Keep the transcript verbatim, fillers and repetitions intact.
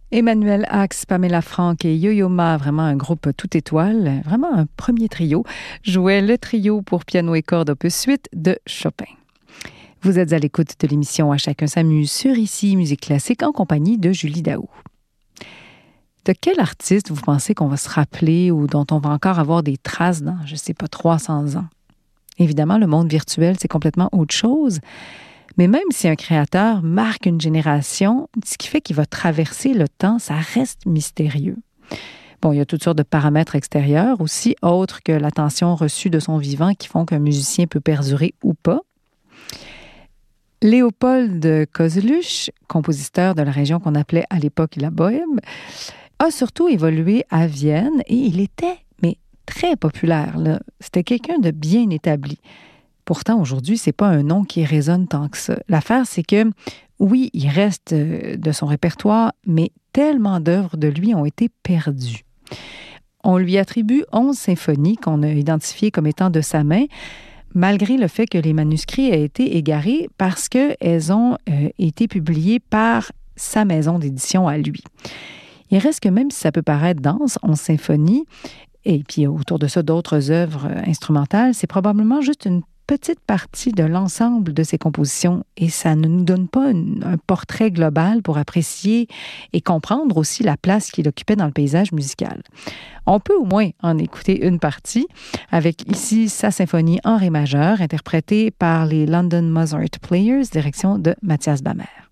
Emmanuel Ax, Pamela Frank et Yo-Yo Ma, vraiment un groupe tout étoile, vraiment un premier trio, jouait le trio pour piano et cordes opus huit de Chopin. Vous êtes à l'écoute de l'émission À chacun s'amuse sur Ici Musique Classique en compagnie de Julie Daou. De quel artiste vous pensez qu'on va se rappeler ou dont on va encore avoir des traces dans, je ne sais pas, trois cents ans? Évidemment, le monde virtuel, c'est complètement autre chose. Mais même si un créateur marque une génération, ce qui fait qu'il va traverser le temps, ça reste mystérieux. Bon, il y a toutes sortes de paramètres extérieurs aussi, autres que l'attention reçue de son vivant, qui font qu'un musicien peut perdurer ou pas. Léopold Kozeluch, compositeur de la région qu'on appelait à l'époque la Bohème, a surtout évolué à Vienne et il était, mais très populaire, là. C'était quelqu'un de bien établi. Pourtant, aujourd'hui, c'est pas un nom qui résonne tant que ça. L'affaire, c'est que, oui, il reste de son répertoire, mais tellement d'œuvres de lui ont été perdues. On lui attribue onze symphonies qu'on a identifiées comme étant de sa main, malgré le fait que les manuscrits aient été égarés parce qu'elles ont euh, été publiées par sa maison d'édition à lui. Il reste que même si ça peut paraître dense, onze symphonies, et puis autour de ça d'autres œuvres instrumentales, c'est probablement juste une petite partie de l'ensemble de ses compositions et ça ne nous donne pas une, un portrait global pour apprécier et comprendre aussi la place qu'il occupait dans le paysage musical. On peut au moins en écouter une partie avec ici sa symphonie en ré majeur interprétée par les London Mozart Players, direction de Mathias Bamer.